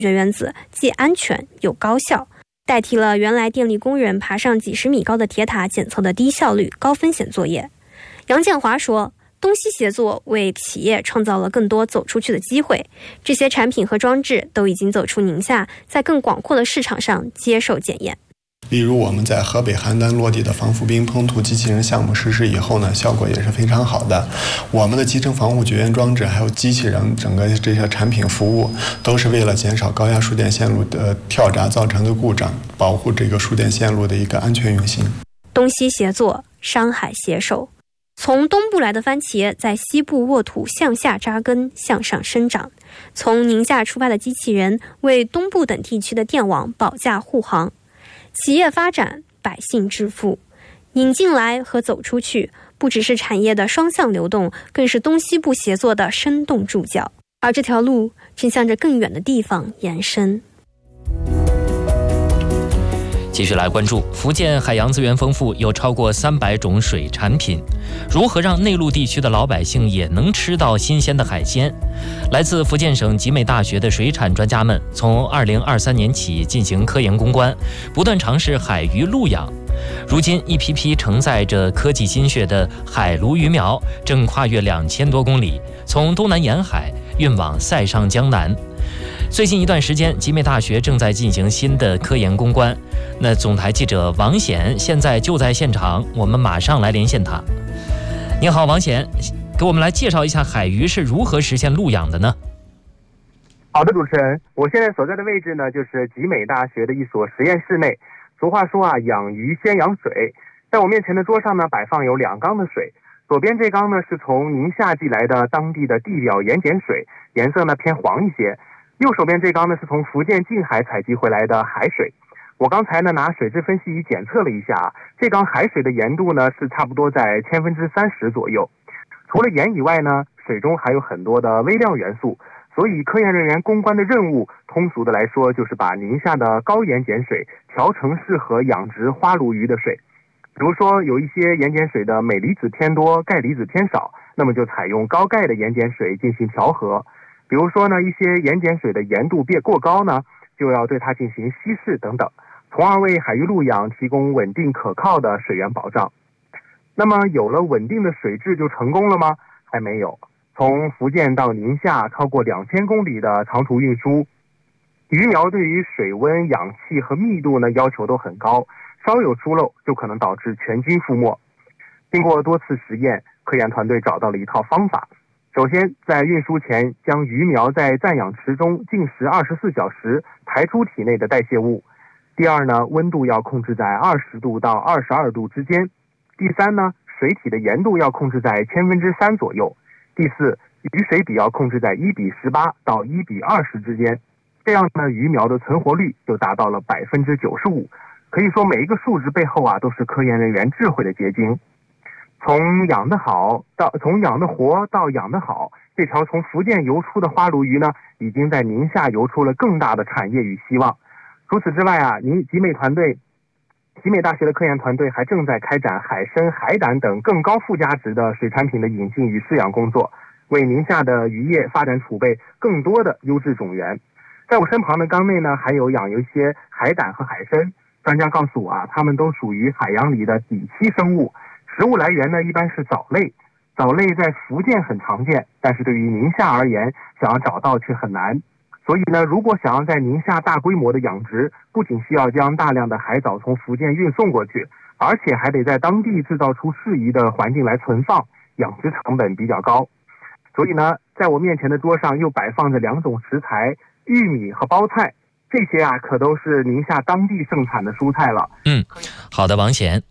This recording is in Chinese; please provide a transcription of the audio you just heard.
水原子既安全又高效，代替了原来电力工人爬上几十米高的铁塔检测的低效率、高风险作业。杨建华说，东西协作为企业创造了更多走出去的机会，这些产品和装置都已经走出宁夏，在更广阔的市场上接受检验。 例如我们在河北邯郸落地的防腐冰烹涂机器人项目实施以后呢，效果也是非常好的。我们的集成防护绝缘装置还有机器人整个这些产品服务，都是为了减少高压输电线路的跳闸造成的故障，保护这个输电线路的一个安全运行。 东西协作，山海携手。从东部来的番茄在西部沃土向下扎根，向上生长。从宁夏出发的机器人为东部等地区的电网保驾护航。企业发展，百姓致富。引进来和走出去，不只是产业的双向流动，更是东西部协作的生动助教。而这条路正向着更远的地方延伸。 继续来关注福建海洋资源丰富，有超过300种水产品，如何让内陆地区的老百姓也能吃到新鲜的海鲜？来自福建省集美大学的水产专家们，从2023年起进行科研攻关，不断尝试海鱼陆养。如今，一批批承载着科技心血的海鲈鱼苗，正跨越2000多公里，从东南沿海运往塞上江南。最近一段时间，集美大学正在进行新的科研攻关。那总台记者王显现在就在现场，我们马上来连线他。你好，王显，给我们来介绍一下海鱼是如何实现陆养的呢？ 好的，主持人，我现在所在的位置呢，就是集美大学的一所实验室内。俗话说啊，养鱼先养水。在我面前的桌上呢，摆放有2缸的水。左边这缸呢，是从宁夏寄来的当地的地表盐碱水，颜色呢偏黄一些。右手边这缸呢，是从福建近海采集回来的海水。我刚才呢拿水质分析仪检测了一下，这缸海水的盐度呢是差不多在30%左右。除了盐以外呢，水中还有很多的微量元素，所以科研人员攻关的任务，通俗的来说就是把宁夏的高盐碱水调成适合养殖花鲈鱼的水。比如说有一些盐碱水的镁离子偏多，钙离子偏少，那么就采用高钙的盐碱水进行调和。比如说呢，一些盐碱水的盐度过高呢，就要对它进行稀释等等，从而为海鱼陆养提供稳定可靠的水源保障。那么有了稳定的水质就成功了吗？还没有。从福建到宁夏超过2000公里的长途运输，鱼苗对于水温、氧气和密度呢要求都很高，稍有疏漏就可能导致全军覆没。经过多次实验，科研团队找到了一套方法。首先，在运输前将鱼苗在暂养池中浸食24小时，排出体内的代谢物。第二呢，温度要控制在20度到22度之间。第三呢，水体的盐度要控制在3%左右。第四，鱼水比要控制在1:18到1:20之间。这样呢，鱼苗的存活率就达到了95%。可以说每一个数值背后啊，都是科研人员智慧的结晶。从养得活到养得好，这条从福建游出的花鲈鱼呢，已经在宁夏游出了更大的产业与希望。除此之外啊，集美大学的科研团队还正在开展海参、海胆等更高附加值的水产品的引进与饲养工作，为宁夏的渔业发展储备更多的优质种源。在我身旁的缸内呢，还有养一些海胆和海参。专家告诉我啊，它们都属于海洋里的底栖生物。食物来源呢，一般是藻类。藻类在福建很常见，但是对于宁夏而言，想要找到却很难。所以呢，如果想要在宁夏大规模的养殖，不仅需要将大量的海藻从福建运送过去，而且还得在当地制造出适宜的环境来存放，养殖成本比较高。所以呢，在我面前的桌上又摆放着2种食材，玉米和包菜。这些啊，可都是宁夏当地盛产的蔬菜了。 好的，王显。